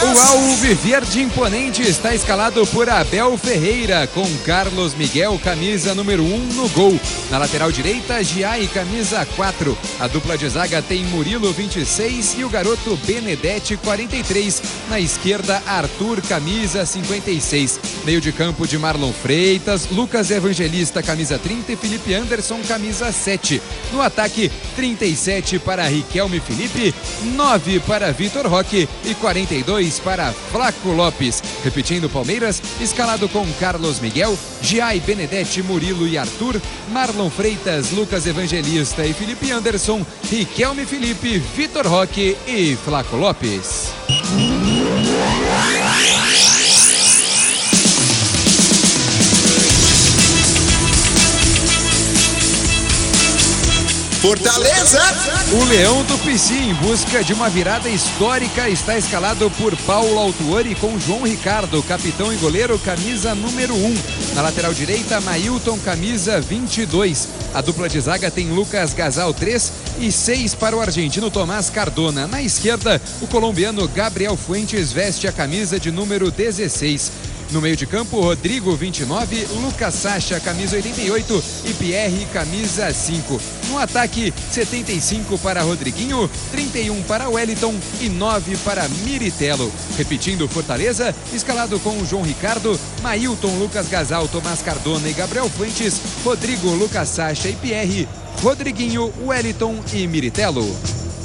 O Alviverde Imponente está escalado por Abel Ferreira, com Carlos Miguel, camisa número 1 no gol. Na lateral direita, Giai, camisa 4. A dupla de zaga tem Murilo, 26, e o garoto Benedetti, 43. Na esquerda, Arthur, camisa 56. Meio de campo de Marlon Freitas, Lucas Evangelista, camisa 30, e Felipe Anderson, camisa 7. No ataque, 37 para Riquelme Felipe, 9 para Vitor Roque e 42 para Flaco Lopes. Repetindo, Palmeiras, escalado com Carlos Miguel, Giai, Benedetti, Murilo e Arthur, Marlon Freitas, Lucas Evangelista e Felipe Anderson, Riquelme Felipe, Vitor Roque e Flaco Lopes. Fortaleza! O Leão do Pici, em busca de uma virada histórica, está escalado por Paulo Autuori, com João Ricardo, capitão e goleiro, camisa número 1. Na lateral direita, Mailton, camisa 22. A dupla de zaga tem Lucas Gasal, 3, e 6 para o argentino Tomás Cardona. Na esquerda, o colombiano Gabriel Fuentes veste a camisa de número 16. No meio de campo, Rodrigo, 29, Lucas Sacha, camisa 88 e Pierre, camisa 5. No ataque, 75 para Rodriguinho, 31 para Wellington e 9 para Miritello. Repetindo, Fortaleza, escalado com João Ricardo, Mailton, Lucas Gasal, Tomás Cardona e Gabriel Fuentes, Rodrigo, Lucas Sacha e Pierre, Rodriguinho, Wellington e Miritello.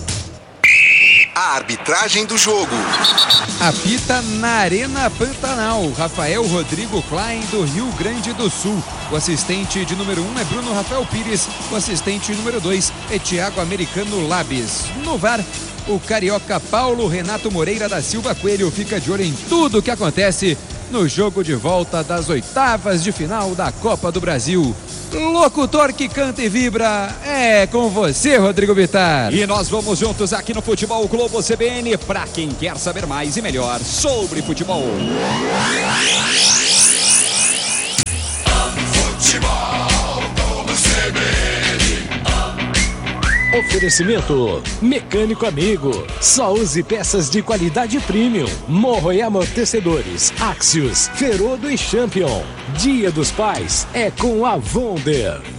A arbitragem do jogo. Apita na Arena Pantanal, Rafael Rodrigo Klein, do Rio Grande do Sul. O assistente de número 1 é Bruno Rafael Pires. O assistente número 2 é Thiago Americano Labes. No VAR, o carioca Paulo Renato Moreira da Silva Coelho fica de olho em tudo o que acontece no jogo de volta das oitavas de final da Copa do Brasil. Locutor que canta e vibra, é com você, Rodrigo Bittar. E nós vamos juntos aqui no Futebol Globo CBN, para quem quer saber mais e melhor sobre futebol. Futebol Globo CBN. Oferecimento Mecânico Amigo. Só use peças de qualidade premium. Morro e amortecedores, Axios, Ferodo e Champion. Dia dos Pais é com a Wonder.